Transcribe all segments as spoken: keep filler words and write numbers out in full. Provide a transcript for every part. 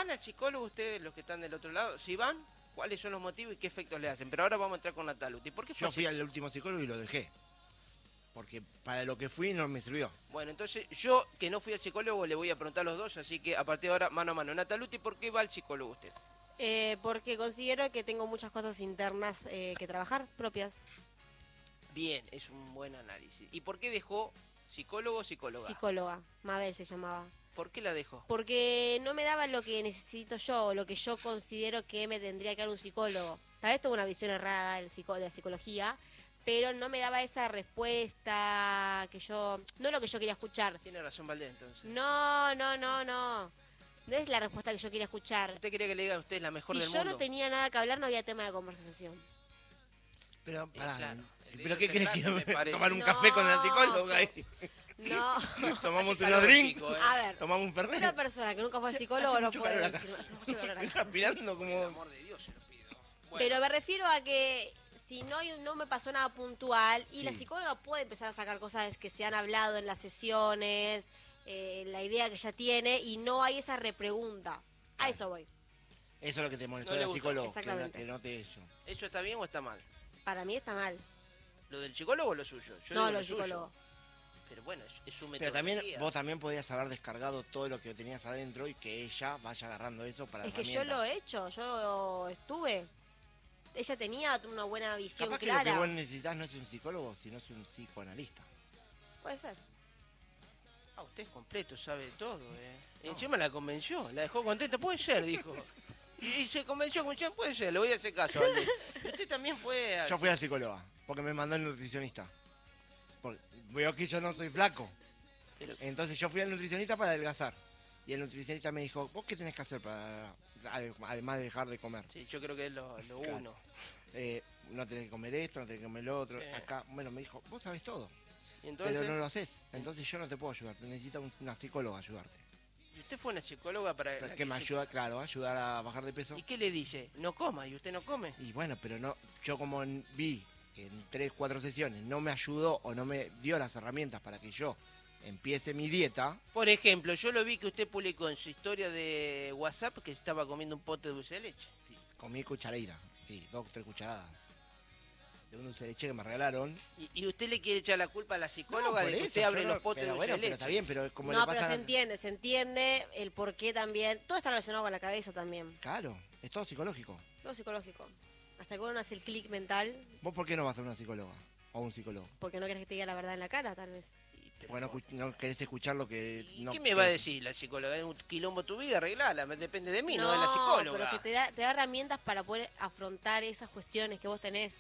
¿Van al psicólogo ustedes, los que están del otro lado? Si van, ¿cuáles son los motivos y qué efectos le hacen? Pero ahora vamos a entrar con Nataluti. ¿Por qué fue Yo fui así? al último psicólogo y lo dejé. Porque para lo que fui no me sirvió. Bueno, entonces yo, que no fui al psicólogo, le voy a preguntar a los dos, así que a partir de ahora, mano a mano. Nataluti, ¿por qué va al psicólogo usted? Eh, porque considero que tengo muchas cosas internas eh, que trabajar, propias. Bien, es un buen análisis. ¿Y por qué dejó psicólogo o psicóloga? Psicóloga, Mabel se llamaba. ¿Por qué la dejó? Porque no me daba lo que necesito yo, o lo que yo considero que me tendría que dar un psicólogo. Tal vez tengo una visión errada del psico- de la psicología, pero no me daba esa respuesta que yo... No lo que yo quería escuchar. Tiene razón Valdés, entonces. No, no, no, no. No es la respuesta que yo quería escuchar. ¿Usted quería que le diga a usted la mejor Si del yo mundo? no tenía nada que hablar, no había tema de conversación. Pero, Eh, pará, claro, de ¿pero eso qué se querés trata, me que parece. tomar un No, café con la psicóloga? ahí? No. Tomamos Hace unos calor, drinks, chico, eh. A ver, tomamos un fernet. una persona que nunca fue al Sí, psicólogo hace no mucho puede calor acá. decir, hace mucho calor acá. Está aspirando Por como... amor de Dios se lo pido. Bueno, Pero me refiero a que si no, hay- no me pasó nada puntual y Sí. la psicóloga puede empezar a sacar cosas que se han hablado en las sesiones, eh, la idea que ya tiene y no hay esa repregunta. A Claro. eso voy. Eso es lo que te molestó No de le la gusta. psicóloga, que, no- Exactamente. que note eso. ¿eso está bien o está mal? Para mí está mal. ¿Lo del psicólogo o lo suyo? Yo no, digo lo lo suyo. psicólogo. Pero bueno, es, es su Pero también metodología. vos también podías haber descargado todo lo que tenías adentro y que ella vaya agarrando eso para Es que yo herramientas. lo he hecho, yo estuve. Ella tenía una buena visión Capaz que clara. lo que vos necesitas no es un psicólogo, sino es un psicoanalista. Puede ser. Ah, usted es completo, sabe todo, eh. Y encima la convenció, la dejó contenta. Puede ser, dijo. Y, y se convenció, convenció, puede ser, le voy a hacer caso, Valdés. Y usted también fue... al- Yo fui a la psicóloga, porque me mandó el nutricionista. Porque veo que yo no soy flaco. Pero- Entonces yo fui al nutricionista para adelgazar. Y el nutricionista me dijo, ¿vos qué tenés que hacer para ade- además de dejar de comer? Sí, yo creo que es lo, lo Claro. uno. Eh, no tenés que comer esto, no tenés que comer lo otro. Sí. Acá, bueno, me dijo, vos sabés todo, Y entonces, pero no lo haces. Entonces yo no te puedo ayudar, necesitas un- una psicóloga ayudarte. ¿y usted fue una psicóloga para... la Que me se- ayuda, claro, ayudar a bajar de peso. ¿Y qué le dice? No coma, ¿y usted no come? Y bueno, pero no, yo como en- vi que en tres, cuatro sesiones no me ayudó o no me dio las herramientas para que yo empiece mi dieta, Por ejemplo, yo lo vi que usted publicó en su historia de WhatsApp que estaba comiendo un pote de dulce de leche. sí, comí cucharadita, sí, dos, tres cucharadas. De un dulce de leche que me regalaron. ¿Y, y usted le quiere echar la culpa a la No, psicóloga por de que eso, usted yo abre no- los potes pero de dulce bueno, de pero leche? está bien, pero como No, le pero pasa se a- entiende, se entiende el por qué también. Todo está relacionado con la cabeza también. Claro, es todo psicológico. Todo psicológico. Hasta que uno hace el clic mental, ¿Vos por qué no vas a una psicóloga? O un psicólogo. porque no querés que te diga la verdad en la cara, tal vez. Y, pero- Porque no, escu- no querés escuchar lo que... ¿Y no qué me va a querés. decir la psicóloga? Es un quilombo tu vida, arreglala, me- depende de mí, no, de la psicóloga. pero que te da, te da herramientas para poder afrontar esas cuestiones que vos tenés.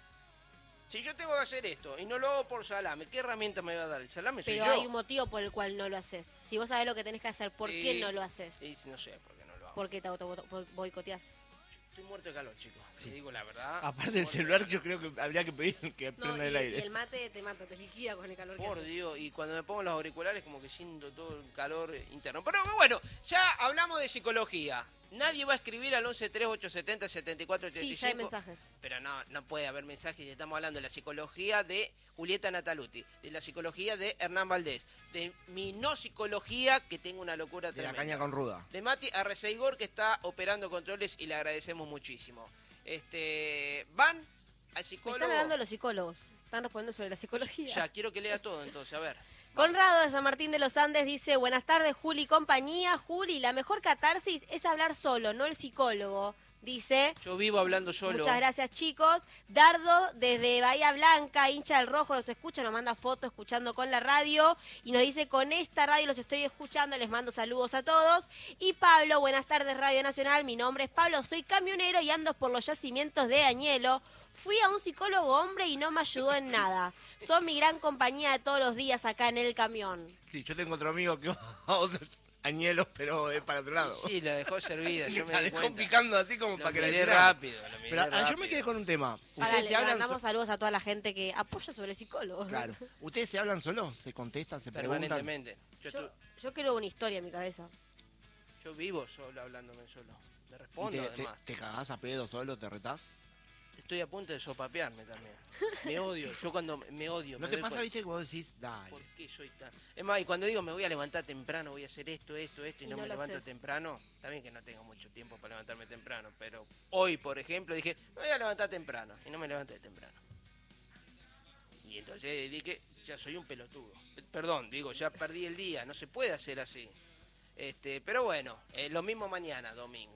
Si yo tengo que hacer esto y no lo hago por salame, ¿qué herramienta me va a dar? El salame soy Pero yo. hay un motivo por el cual no lo haces. Si vos sabés lo que tenés que hacer, ¿por Sí. qué no lo haces? Sí, no sé por qué no lo hago. ¿Por qué te auto bo- boicoteás? Estoy muerto de calor, chicos. Sí. Te digo la verdad. Aparte del Muerto celular, de yo creo que habría que pedir que No, prenda y, el y aire. el mate te mata, te liquida con el calor que Por hace. Dios, y cuando me pongo los auriculares como que siento todo el calor interno. Pero bueno, ya hablamos de psicología. Nadie va a escribir al once tres ocho siete cero siete cuatro ocho cinco. Sí, ya hay mensajes. Pero no, no puede haber mensajes. Estamos hablando de la psicología de Julieta Nataluti, de la psicología de Hernán Valdés, de mi no psicología, que tengo una locura De la tremenda. caña con ruda. De Mati Arreceigor, que está operando controles y le agradecemos muchísimo. Este, ¿van al Me psicólogo? están hablando los psicólogos. Están respondiendo sobre la psicología. Ya, quiero que lea todo entonces, a ver. Conrado de San Martín de los Andes dice, buenas tardes Juli y compañía. Juli, la mejor catarsis es hablar solo, no el psicólogo. Dice, Yo vivo hablando solo. muchas gracias chicos. Dardo desde Bahía Blanca, hincha del rojo, nos escucha, nos manda fotos escuchando con la radio y nos dice, con esta radio los estoy escuchando, les mando saludos a todos. Y Pablo, buenas tardes Radio Nacional, mi nombre es Pablo, soy camionero y ando por los yacimientos de Añelo. Fui a un psicólogo hombre y no me ayudó en nada. Son mi gran compañía de todos los días acá en el camión. Sí, yo tengo otro amigo que va a otros añelos, pero es para otro lado. Sí, la dejó servida, yo me La di dejó cuenta. picando así como Lo para que la miré tirara. rápido, lo miré Pero ah, yo rápido. me quedé con un tema. Ahora ¿Ustedes le se hablan mandamos so- saludos a toda la gente que apoya sobre psicólogos. Claro. ¿Ustedes se hablan solo? ¿Se contestan? ¿Se preguntan? Permanentemente. Yo, Yo, estu- yo quiero una historia en mi cabeza. yo vivo solo, hablándome solo. Me ¿Y respondo, te, te, además. te cagás a pedo solo? ¿Te retás? estoy a punto de sopapearme también. Me odio, yo cuando me odio. ¿No me te doy pasa, cuenta, viste, que vos decís, dale? ¿por qué soy tan...? Es más, y cuando digo me voy a levantar temprano, voy a hacer esto, esto, esto, y, Y no, no me lo levanto haces. temprano, también que no tengo mucho tiempo para levantarme temprano, pero hoy, por ejemplo, dije, me voy a levantar temprano, y no me levanté temprano. Y entonces dije, ya soy un pelotudo. Perdón, digo, ya perdí el día, no se puede hacer así. Este, pero bueno, eh, lo mismo mañana, domingo.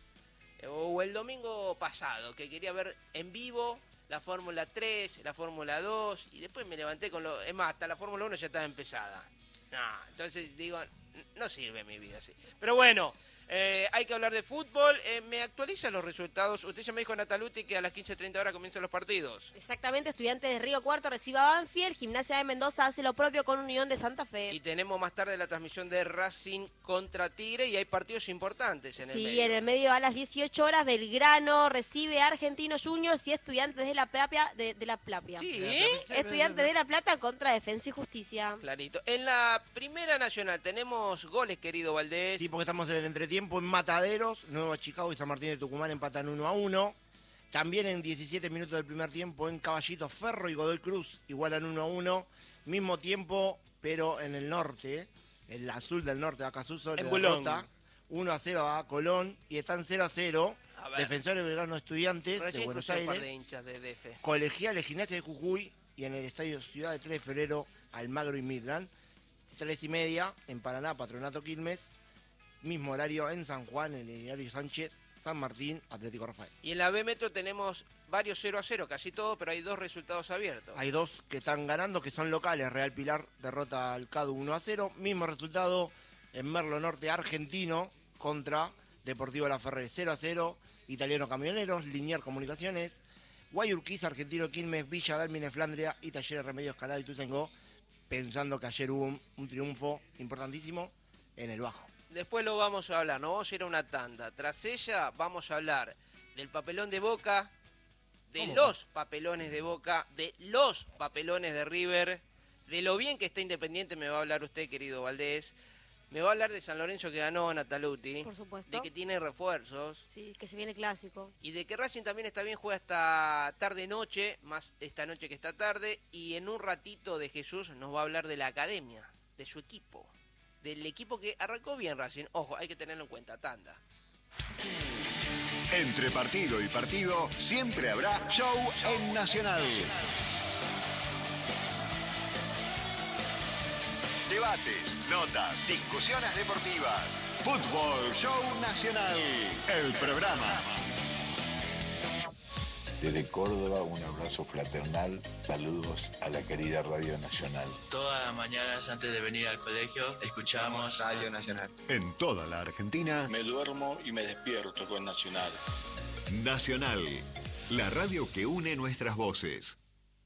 Eh, o el domingo pasado, que quería ver en vivo la Fórmula tres, la Fórmula dos, y después me levanté con lo... Es más, hasta la Fórmula uno ya estaba empezada. No, entonces digo, no sirve mi vida así. Pero bueno, eh, hay que hablar de fútbol. Eh, ¿Me actualiza los resultados? Usted ya me dijo, Nataluti, que a las quince treinta horas comienzan los partidos. Exactamente, Estudiantes de Río Cuarto recibe a Banfield, Gimnasia de Mendoza hace lo propio con Unión de Santa Fe. Y tenemos más tarde la transmisión de Racing contra Tigre, y hay partidos importantes en el Sí, medio. en el medio a las dieciocho horas Belgrano recibe a Argentinos Juniors y Estudiantes de la Plata de, de la Plata. Sí, ¿eh? Estudiantes de La Plata contra Defensa y Justicia. Clarito. En la Primera Nacional tenemos goles, querido Valdés. Sí, porque estamos en el entretiempo en Mataderos, Nueva Chicago y San Martín de Tucumán empatan uno a uno. También en diecisiete minutos del primer tiempo en Caballito, Ferro y Godoy Cruz igualan uno a uno. Mismo tiempo, pero en el norte, el azul del norte de Acasuso, En derrota uno a cero a Colón y están cero a cero. A ver. Defensores Belgrano Estudiantes de Recién Buenos crucé un par de Aires, hinchas de D F. Colegiales Gimnasia de Jujuy y en el Estadio Ciudad de tres de febrero Almagro y Midland. tres y media en Paraná, Patronato Quilmes. Mismo horario en San Juan, en el Hilario Sánchez, San Martín, Atlético Rafael. Y en la B Metro tenemos varios cero a cero, casi todo, pero hay dos resultados abiertos. Hay dos que están ganando, que son locales. Real Pilar derrota al Cadu uno a cero. Mismo resultado en Merlo Norte, Argentino contra Deportivo La Ferré cero a cero. Italiano Camioneros, Linier Comunicaciones, Guayurquiza, Argentino Quilmes, Villa Dálmine, Flandria y Talleres Remedios Escalada y Tuzengó. Pensando que ayer hubo un, un triunfo importantísimo en el Bajo. Después lo vamos a hablar, nos vamos a ir a una tanda. Tras ella vamos a hablar del papelón de Boca, de ¿Cómo? los papelones de Boca, de los papelones de River, de lo bien que está Independiente me va a hablar usted, querido Valdés. Me va a hablar de San Lorenzo que ganó Nataluti, Por supuesto. de que tiene refuerzos, Sí, que se viene clásico. y de que Racing también está bien, juega hasta tarde-noche, más esta noche que esta tarde, y en un ratito de Jesús nos va a hablar de la academia, de su equipo, del equipo que arrancó bien Racing. Ojo, hay que tenerlo en cuenta, tanda. Entre partido y partido siempre habrá show en Nacional. Debates, notas, discusiones deportivas. Fútbol Show Nacional, el programa. Desde Córdoba, un abrazo fraternal. Saludos a la querida Radio Nacional. Todas las mañanas antes de venir al colegio escuchamos Radio Nacional. En toda la Argentina, Me duermo y me despierto con Nacional. Nacional, la radio que une nuestras voces.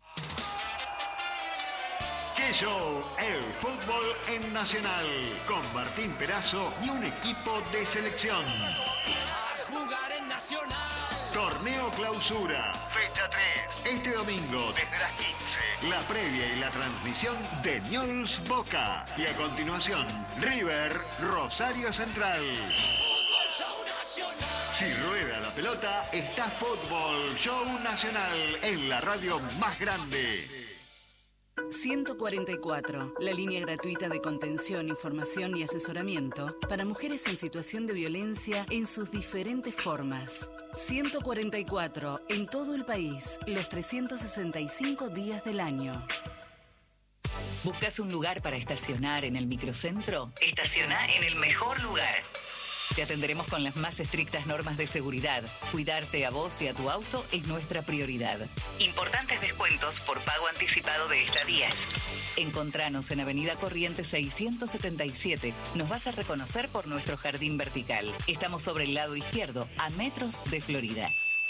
¡Qué show! El fútbol en Nacional, con Martín Perazo y un equipo de selección. Jugar en Nacional. Torneo Clausura, fecha tres. Este domingo, desde las quince. La previa y la transmisión de Newell's Boca. Y a continuación, River Rosario Central. Fútbol Show Nacional. Si rueda la pelota, está Fútbol Show Nacional en la radio más grande. ciento cuarenta y cuatro, la línea gratuita de contención, información y asesoramiento para mujeres en situación de violencia en sus diferentes formas. ciento cuarenta y cuatro, en todo el país, los trescientos sesenta y cinco días del año. ¿Buscas un lugar para estacionar en el microcentro? Estaciona en el mejor lugar. Te atenderemos con las más estrictas normas de seguridad. Cuidarte a vos y a tu auto es nuestra prioridad. Importantes descuentos por pago anticipado de estadías. Encontranos en Avenida Corrientes seiscientos setenta y siete. Nos vas a reconocer por nuestro jardín vertical. Estamos sobre el lado izquierdo, a metros de Florida.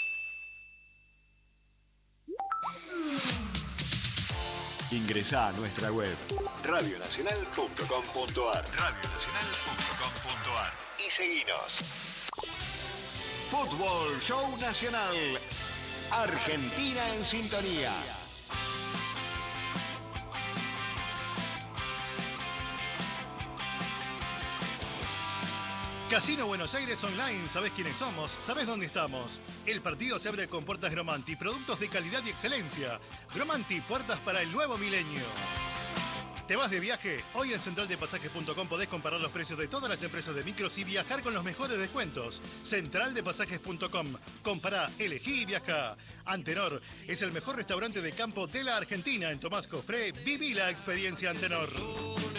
Ingresá a nuestra web radio nacional punto com punto ar, radio nacional punto com punto ar y seguinos. Fútbol Show Nacional, Argentina en sintonía. Casino Buenos Aires Online, ¿sabés quiénes somos? ¿Sabés dónde estamos? El partido se abre con puertas Gromanti, productos de calidad y excelencia. Gromanti, puertas para el nuevo milenio. ¿Te vas de viaje? Hoy en central de pasajes punto com podés comparar los precios de todas las empresas de micros y viajar con los mejores descuentos. central de pasajes punto com. Compará, elegí y viajá. Antenor es el mejor restaurante de campo de la Argentina. En Tomás Cofré, viví la experiencia Antenor.